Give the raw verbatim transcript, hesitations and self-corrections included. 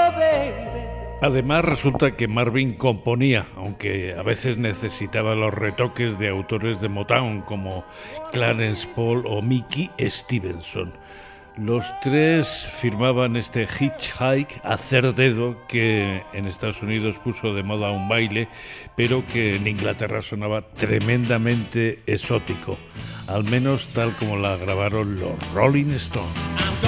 Además, resulta que Marvin componía, aunque a veces necesitaba los retoques de autores de Motown como Clarence Paul o Mickey Stevenson. Los tres firmaban este hitchhike, hacer dedo, que en Estados Unidos puso de moda un baile, pero que en Inglaterra sonaba tremendamente exótico, al menos tal como la grabaron los Rolling Stones.